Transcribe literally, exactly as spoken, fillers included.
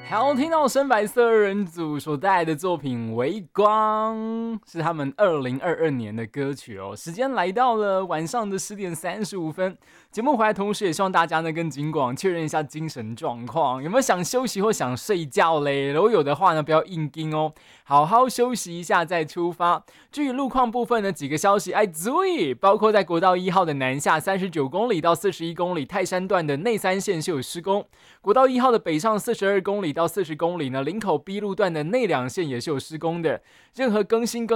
好，听到深白色二人组所带来的作品《微光》是他们二零二二年的歌曲哦。时间来到了晚上的十点三十五分，节目回来同时也希望大家呢跟警广确认一下精神状况，有没有想休息或想睡觉嘞？如果有的话呢，不要硬盯哦，好好休息一下再出发。至于路况部分呢，几个消息哎注意，包括在国道一号的南下三十九公里到四十一公里泰山段的内三线是有施工，国道一号的北上四十二公里到四十公里呢，林口 B 路段的内两线也是有施工的，任何更新更